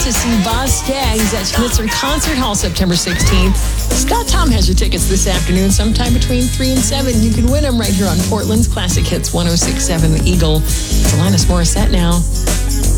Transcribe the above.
to see Boz Scaggs at Schnitzer Concert Hall September 16th. Scott Tom has your tickets this afternoon, sometime between 3 and 7. You can win them right here on Portland's Classic Hits 106.7 The Eagle. It's Alanis Morissette now.